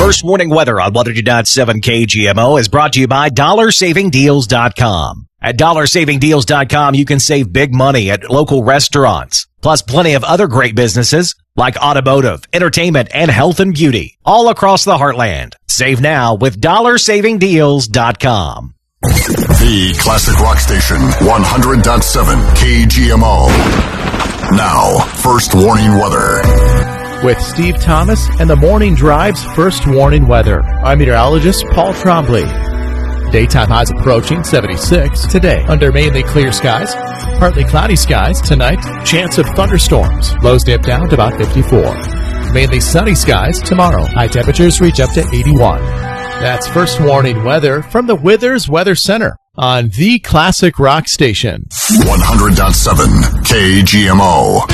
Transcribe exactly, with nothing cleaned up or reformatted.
First warning weather on one hundred point seven K G M O is brought to you by dollar saving deals dot com. At dollar saving deals dot com, you can save big money at local restaurants, plus plenty of other great businesses like automotive, entertainment, and health and beauty, all across the heartland. Save now with dollar saving deals dot com. The classic rock station, one hundred point seven K G M O. Now, first warning weather. With Steve Thomas and the Morning Drive's first warning weather, I'm meteorologist Paul Trombley. Daytime highs approaching seventy-six today under mainly clear skies. Partly cloudy skies tonight. Chance of thunderstorms. Lows dip down to about fifty-four. Mainly sunny skies tomorrow. High temperatures reach up to eighty-one. That's first warning weather from the Withers Weather Center on the Classic Rock Station. one hundred point seven K G M O.